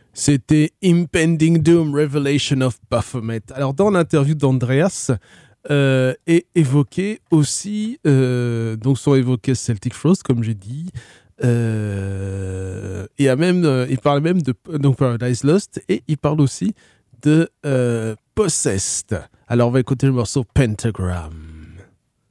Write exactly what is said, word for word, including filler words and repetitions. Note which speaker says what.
Speaker 1: C'était Impending Doom, Revelation of Baphomet. Alors, dans l'interview d'Andreas, euh, est évoqué aussi, euh, donc sont évoqués Celtic Frost, comme j'ai dit, euh, et à même, euh, il parle même de donc Paradise Lost, et il parle aussi de euh, Possessed. Alors, on va écouter le morceau Pentagram.